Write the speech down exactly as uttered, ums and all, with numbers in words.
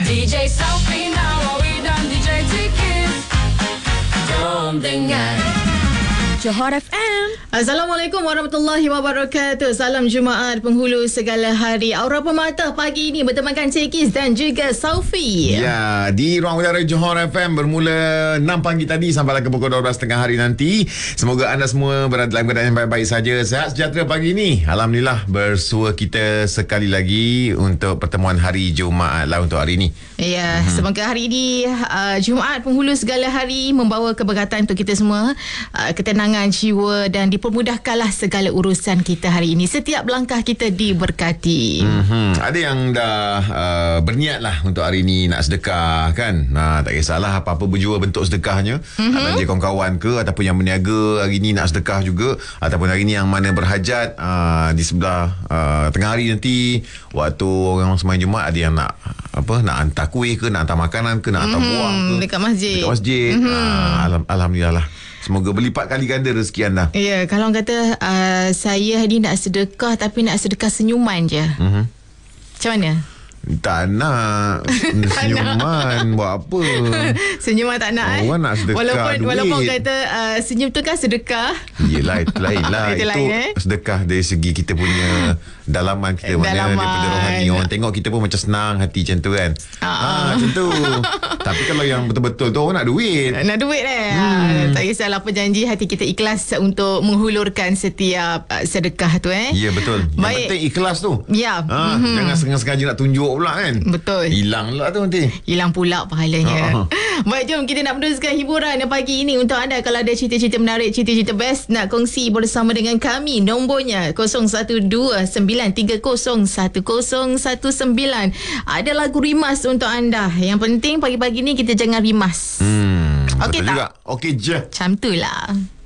D J Sophie now, we done D J Ticket. Jom dengar Johor F M. Assalamualaikum warahmatullahi wabarakatuh. Salam Jumaat penghulu segala hari. Aura Pemata pagi ini bertemankan Cekis dan juga Saufi. Ya, di ruang udara Johor F M bermula enam pagi tadi sampai ke pukul dua belas tiga puluh hari nanti. Semoga anda semua berada dalam keadaan yang baik-baik saja. Sehat sejahtera pagi ini. Alhamdulillah bersua kita sekali lagi untuk pertemuan hari Jumaat lah untuk hari ini. Ya, hmm. semoga hari ini uh, Jumaat penghulu segala hari membawa keberkatan untuk kita semua, uh, ketenangan jiwa dan dipermudahkanlah segala urusan kita hari ini. Setiap langkah kita diberkati. Hmm. Ada yang dah uh, berniat lah untuk hari ini nak sedekah kan. Nah, tak kisahlah apa-apa berjua bentuk sedekahnya. Mm-hmm. Nak belanja kawan-kawan ke ataupun yang berniaga hari ini nak sedekah juga, ataupun hari ini yang mana berhajat uh, di sebelah uh, tengah hari nanti waktu orang sembahyang Jumaat, ada yang nak apa nak hantar kuih ke, nak hantar makanan ke, nak hantar mm-hmm. buah ke dekat masjid. Dekat masjid. Mm-hmm. Uh, alham- Alhamdulillah lah. Semoga berlipat kali ganda rezeki anda. Ya, kalau orang kata uh, saya ni nak sedekah tapi nak sedekah senyuman je. Mm-hmm. Macam mana? Tak nak senyuman buat apa? Senyuman tak nak. Orang eh? nak sedekah walaupun, duit. Walaupun kata uh, senyum tu kan sedekah. Yelah, itu lain lah. Itu, itu lain, eh? sedekah dari segi kita punya dalaman kita. Mana daripada rohani. Orang tengok kita pun macam senang hati macam tu kan. uh, ha, Macam tu. Tapi kalau yang betul-betul tu orang nak duit. Nak duit eh. hmm. uh, Tak kisahlah apa janji, hati kita ikhlas untuk menghulurkan setiap uh, sedekah tu eh. Ya, betul. Yang Baik. penting ikhlas tu. Ya. ha, mm-hmm. Jangan sengaja-sengaja nak tunjuk pula kan. Betul. Hilang pula tu nanti. Hilang pula pahalanya. uh-huh. Baik, jom kita nak meneruskan hiburan pagi ini untuk anda. Kalau ada cerita-cerita menarik, cerita-cerita best nak kongsi bersama dengan kami, nombornya kosong satu dua sembilan tiga kosong satu kosong satu sembilan. Ada lagu rimas untuk anda. Yang penting pagi-pagi ni kita jangan rimas. Hmm, Okey tak? Juga. Okey je. Macam tu lah.